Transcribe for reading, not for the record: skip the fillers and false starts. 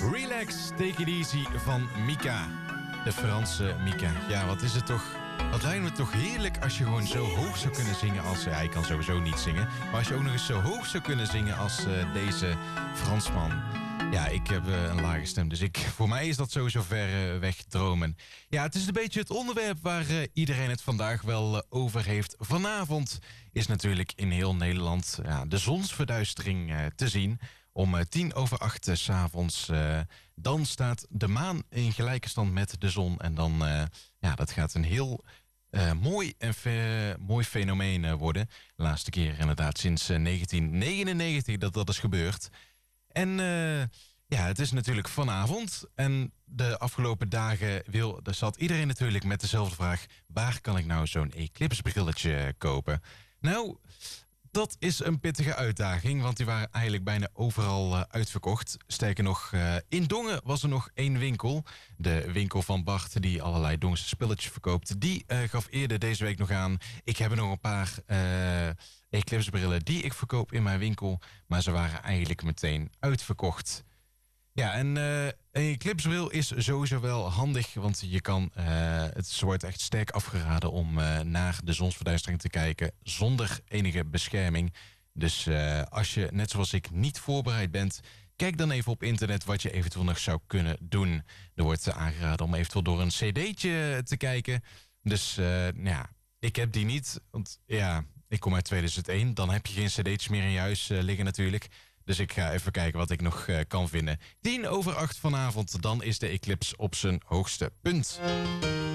Relax, take it easy van Mika. De Franse Mika. Ja, wat is het toch... Wat lijkt me toch heerlijk als je gewoon zo hoog zou kunnen zingen als... hij kan sowieso niet zingen. Maar als je ook nog eens zo hoog zou kunnen zingen als deze Fransman. Ja, ik heb een lage stem, dus voor mij is dat sowieso ver weg dromen. Ja, het is een beetje het onderwerp waar iedereen het vandaag wel over heeft. Vanavond is natuurlijk in heel Nederland de zonsverduistering te zien. Om 7:50 s'avonds, dan staat de maan in gelijke stand met de zon. En dan, dat gaat een heel mooi fenomeen worden. De laatste keer inderdaad sinds 1999 dat is gebeurd. En het is natuurlijk vanavond. En de afgelopen dagen zat iedereen natuurlijk met dezelfde vraag. Waar kan ik nou zo'n eclipsebrilletje kopen? Nou... Dat is een pittige uitdaging, want die waren eigenlijk bijna overal uitverkocht. Sterker nog, in Dongen was er nog 1 winkel. De winkel van Bart, die allerlei Dongse spulletjes verkoopt. Die gaf eerder deze week nog aan... Ik heb er nog een paar eclipsebrillen die ik verkoop in mijn winkel. Maar ze waren eigenlijk meteen uitverkocht. Ja, en een eclipsebril is sowieso wel handig, want je kan, het wordt echt sterk afgeraden om naar de zonsverduistering te kijken zonder enige bescherming. Dus als je, net zoals ik, niet voorbereid bent, kijk dan even op internet wat je eventueel nog zou kunnen doen. Er wordt aangeraden om eventueel door een cd'tje te kijken. Dus ik heb die niet, want ik kom uit 2001, dan heb je geen cd'tjes meer in je huis liggen natuurlijk. Dus ik ga even kijken wat ik nog kan vinden. 7:50 vanavond, dan is de eclipse op zijn hoogste punt.